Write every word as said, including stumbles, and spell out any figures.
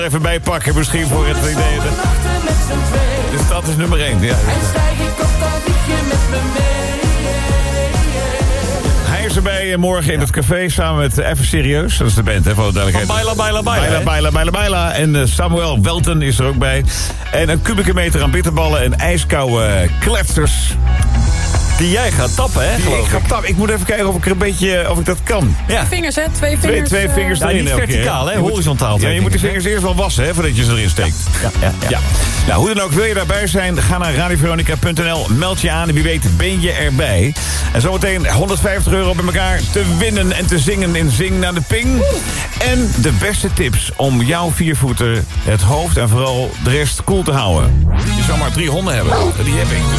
Even bijpakken misschien voor het idee. Dus dat is nummer één. Ja. En stijg ik op, dan vlieg je met me mee. Hij is erbij morgen in het café samen met Even Serieus. Dat is de band, hè, voor de duidelijkheid. Baila, baila, baila. Baila, baila, baila, baila. En uh, Samuel Welten is er ook bij. En een kubieke meter aan bitterballen en ijskoude klefters. Die jij gaat tappen, hè, Die geloof ik ik. ga tappen. Ik moet even kijken of ik er een beetje, of ik dat kan. Ja. Vingers, hè? Twee Twee, vingers. twee eh, vingers Ja, erin niet elke keer, verticaal, hè? Je moet- Horizontaal. Ja, twee je moet die vingers, vingers eerst wel wassen, hè, voordat je ze erin steekt. Ja, ja, ja. Ja. Nou, hoe dan ook, wil je daarbij zijn? Ga naar radio veronica punt n l, meld je aan en wie weet ben je erbij. En zometeen honderdvijftig euro bij elkaar te winnen en te zingen in Zing naar de Ping. En de beste tips om jouw viervoeter, het hoofd en vooral de rest koel te houden. Je zou maar drie honden hebben. Die heb ik dus.